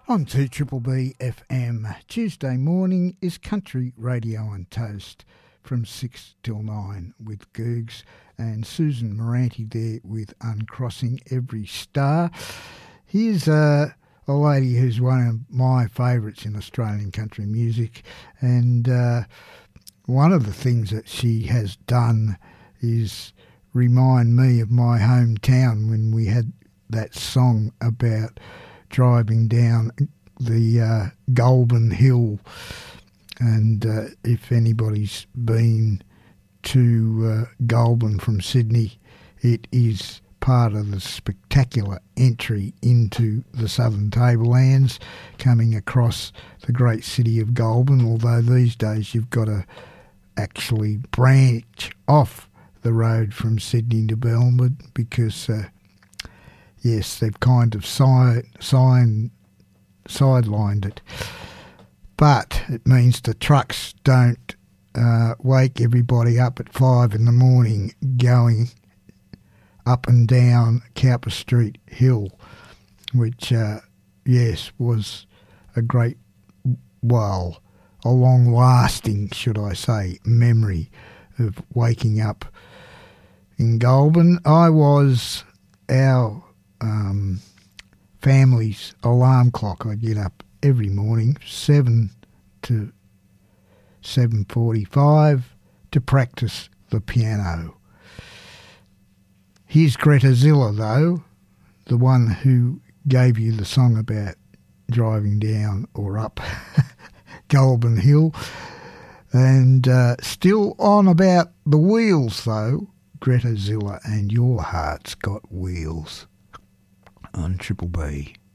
On 2BBB FM, Tuesday morning is Country Radio on Toast from 6 till 9 with Googs and Susan Moranti there with Uncrossing Every Star. Here's a lady who's one of my favourites in Australian country music, and one of the things that she has done is remind me of my hometown when we had that song about driving down the Goulburn Hill. And if anybody's been to Goulburn from Sydney, it is part of the spectacular entry into the Southern Tablelands, coming across the great city of Goulburn, although these days you've got to actually branch off the road from Sydney to Belmwood because yes, they've kind of sidelined it. But it means the trucks don't wake everybody up at 5 in the morning going up and down Cowper Street Hill, which, yes, was a great, well, a long-lasting, should I say, memory of waking up in Goulburn. I was our family's alarm clock. I get up every morning 7 to 7:45 to practice the piano. Here's Greta Zilla, though, the one who gave you the song about driving down or up Goulburn Hill, and still on about the wheels, though. Greta Zilla and Your Heart's Got Wheels on Triple B.